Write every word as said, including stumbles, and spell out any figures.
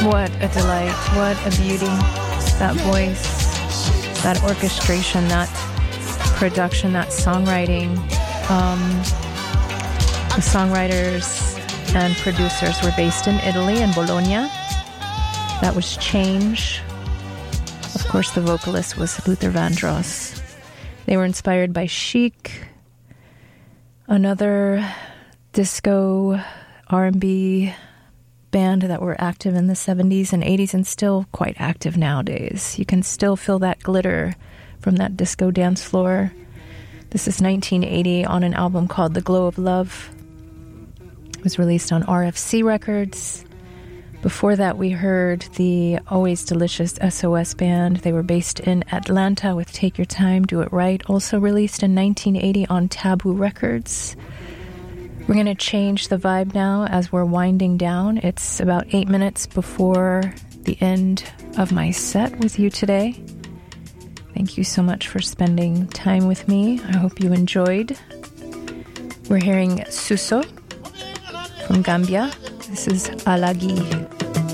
What a delight. What a beauty. That voice, that orchestration, that production, that songwriting. Um, the songwriters and producers were based in Italy, in Bologna. That was Change. Of course, the vocalist was Luther Vandross. They were inspired by Chic, another disco R and B band that were active in the seventies and eighties and still quite active nowadays. You can still feel that glitter from that disco dance floor. This is nineteen eighty on an album called The Glow of Love. It was released on R F C Records. Before that, we heard the always delicious S O S Band. They were based in Atlanta with Take Your Time, Do It Right, also released in nineteen eighty on Taboo Records. We're going to change the vibe now as we're winding down. It's about eight minutes before the end of my set with you today. Thank you so much for spending time with me. I hope you enjoyed. We're hearing Suso from Gambia. This is Alagi.